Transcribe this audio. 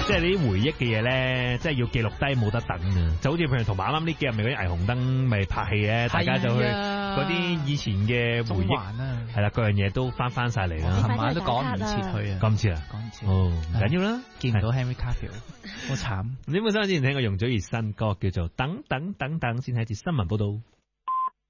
即係你啲回憶嘅嘢咧，即係要記錄低，冇得等啊！就好似譬如同啱啱呢幾日咪嗰啲霓虹燈咪拍戲咧，大家就去嗰啲以前嘅回憶啊， 係啦，各樣嘢都翻晒嚟啦。 琴晚都趕唔切去啊， 趕唔切啊， 趕唔切。 哦，唔緊要啦， 見唔到 Henry Cavill，好慘。 你本身之前聽過容祖兒新歌叫做《等等等等》，先睇一節新聞報道。